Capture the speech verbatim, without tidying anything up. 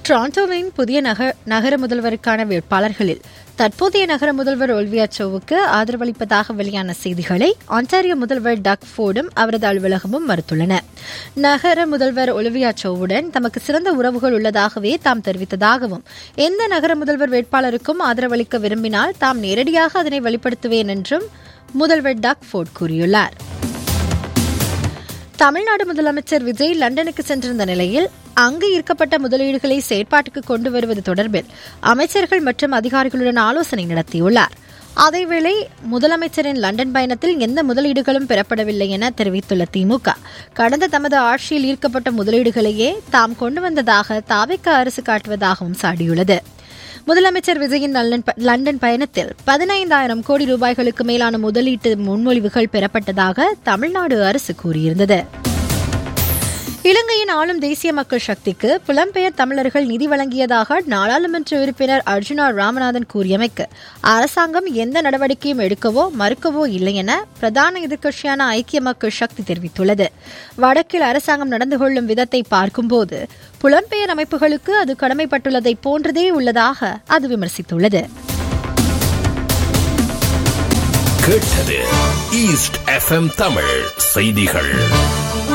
டொரண்டோவின் புதிய நகர முதல்வருக்கான வேட்பாளர்களில் தற்போதைய நகர முதல்வர் ஒலிவியா சோவுக்கு ஆதரவளிப்பதாக வெளியான செய்திகளை ஆன்டாரியோ முதல்வர் டக் ஃபோர்டும் அவரது அலுவலகமும் மறுத்துள்ளன. நகர முதல்வர் ஒலிவியா சோவுடன் தமக்கு சிறந்த உறவுகள் உள்ளதாகவே தாம் தெரிவித்ததாகவும், எந்த நகர முதல்வர் வேட்பாளருக்கும் ஆதரவளிக்க விரும்பினால் தாம் நேரடியாக அதனை வெளிப்படுத்துவேன் என்றும் முதல்வர் டக் ஃபோர்ட் கூறியுள்ளார். தமிழ்நாடு முதலமைச்சர் விஜய் லண்டனுக்கு சென்றிருந்த நிலையில் அங்கு ஈர்க்கப்பட்ட முதலீடுகளை செயற்பாட்டுக்கு கொண்டு வருவது தொடர்பில் அமைச்சர்கள் மற்றும் அதிகாரிகளுடன் ஆலோசனை நடத்தியுள்ளார். அதேவேளை முதலமைச்சரின் லண்டன் பயணத்தில் எந்த முதலீடுகளும் பெறப்படவில்லை என தெரிவித்துள்ள திமுக, கடந்த தமது ஆட்சியில் ஈர்க்கப்பட்ட முதலீடுகளையே தாம் கொண்டு வந்ததாக தாவேகா அரசு காட்டுவதாகவும் சாடியுள்ளது. முதலமைச்சர் விஜயின் லண்டன் பயணத்தில் பதினைந்தாயிரம் கோடி ரூபாய்களுக்கு மேலான முதலீட்டு முன்மொழிவுகள் பெறப்பட்டதாக தமிழ்நாடு அரசு கூறியிருந்தது. இலங்கையின் ஆளும் தேசிய மக்கள் சக்திக்கு புலம்பெயர் தமிழர்கள் நிதி வழங்கியதாக நாடாளுமன்ற உறுப்பினர் அர்ஜுனா ராமநாதன் கூறியமைக்கு அரசாங்கம் எந்த நடவடிக்கையும் எடுக்கவோ மறுக்கவோ இல்லை என பிரதான எதிர்க்கட்சியான ஐக்கிய மக்கள் சக்தி தெரிவித்துள்ளது. வடக்கில் அரசாங்கம் நடந்து கொள்ளும் விதத்தை பார்க்கும்போது புலம்பெயர் அமைப்புகளுக்கு அது கடமைப்பட்டுள்ளதை போன்றதே உள்ளதாக அது விமர்சித்துள்ளது. கேட்டது ஈஸ்ட் எஃப்எம் தமிழ் செய்திகள்.